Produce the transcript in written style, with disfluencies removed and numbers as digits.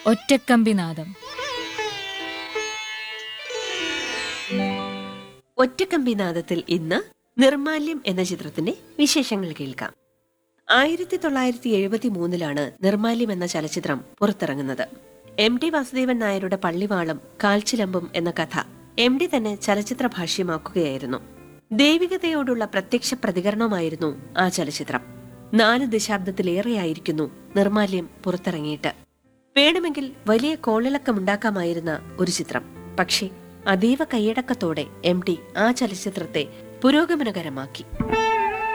ഒറ്റക്കമ്പിനാദം. ഒറ്റക്കമ്പിനാദത്തിൽ ഇന്ന് നിർമാല്യം എന്ന ചിത്രത്തിന്റെ വിശേഷങ്ങൾ കേൾക്കാം. 1973 നിർമാല്യം എന്ന ചലച്ചിത്രം പുറത്തിറങ്ങുന്നത്. MT വാസുദേവൻ നായരുടെ പള്ളിവാളും കാൽച്ചിലമ്പും എന്ന കഥ MT തന്നെ ചലച്ചിത്ര ഭാഷ്യമാക്കുകയായിരുന്നു. ദൈവികതയോടുള്ള പ്രത്യക്ഷ പ്രതികരണമായിരുന്നു ആ ചലച്ചിത്രം. 4 ദശാബ്ദത്തിലേറെയായിരിക്കുന്നു നിർമാല്യം പുറത്തിറങ്ങിയിട്ട്. വേണമെങ്കിൽ വലിയ കോളിളക്കമുണ്ടാക്കാമായിരുന്ന ഒരു ചിത്രം. പക്ഷേ അതീവ കൈയടക്കത്തോടെ MT ആ ചലച്ചിത്രത്തെ പുരോഗമനകരമാക്കി.